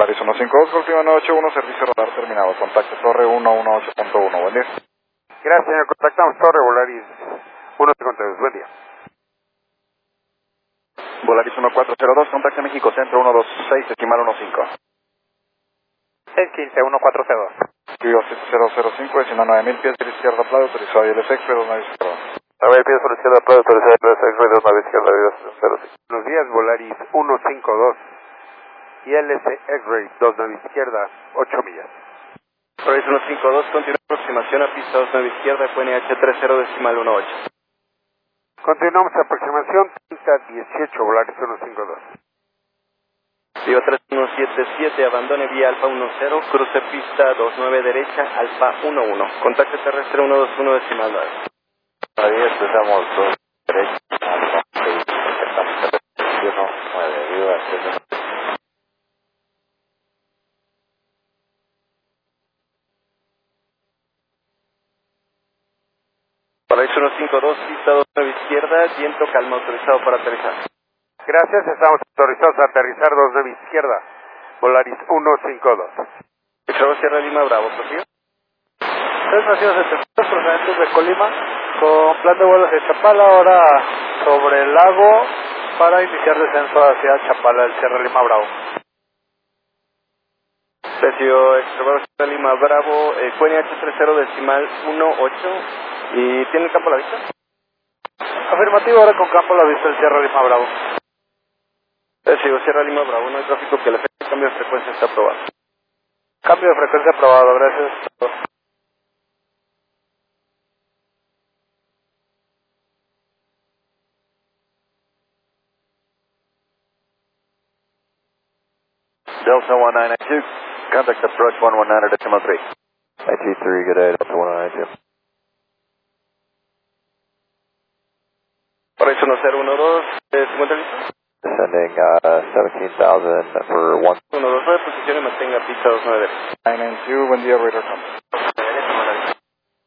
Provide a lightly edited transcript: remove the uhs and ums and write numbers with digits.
Paris 152, última 981, servicio radar terminado. Contacto Torre 118.1. Buen día. Gracias, señor. Contactamos Torre Volaris 152. Buen día. Volaris 1402, contacto México Centro 126, decimal 15. 615, 1402. Estudio 7005, decimal 9000 pies de la izquierda, Playa, autorizado y LSX, 29 A ver, pies por la izquierda, Playa, autorizado y LSX, 29 izquierda, 205. Buenos días, Volaris 152 y LS X-Ray 29 izquierda, 8 millas. Volaris 152, continúa aproximación a pista 29 izquierda, QNH 30 decimal 18. Continuamos aproximación, pista 18, Volaris 152. Viva 3177, abandone vía Alfa 10, cruce pista 29 derecha, Alfa 11. Contacto terrestre 121 decimal 9. Ahí empezamos 2 derecha, Alfa 6, estamos terrestre 1, 9, viva, Volaris 152, pista 29 izquierda, viento calma autorizado para aterrizar. Gracias, estamos autorizados a aterrizar 29 izquierda, Volaris 152. Bravo Sierra Lima Bravo, ¿prosigue? 3 naciones de procedentes de Colima, con plan de vuelo hacia Chapala, ahora sobre el lago, para iniciar descenso hacia Chapala del Sierra Lima Bravo. Precio Bravo Sierra Lima Bravo, QNH 30 decimal 18, ¿y tiene el campo a la vista? Afirmativo, ahora con campo a la vista del Sierra Lima Bravo. Precio Sierra Lima Bravo, no hay tráfico que le afecte, el cambio de frecuencia está aprobado. Cambio de frecuencia aprobado, gracias. Delta 1992, contact approach 119.3. 93, good day, Delta 1992. Volaris 1012, 50 listo. Descending 17,000 for 1. 129, posicione, mantenga pista 29 derecha. 992, buen día, radar.